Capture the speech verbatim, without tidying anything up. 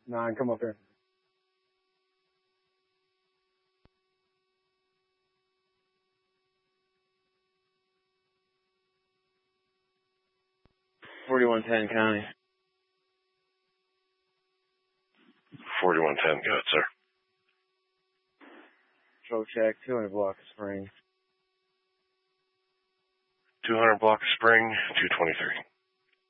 Nine, come up here. forty-one ten County. forty-one ten, go ahead, sir. Show check, two hundred block of Spring. two hundred block of Spring, two twenty-three.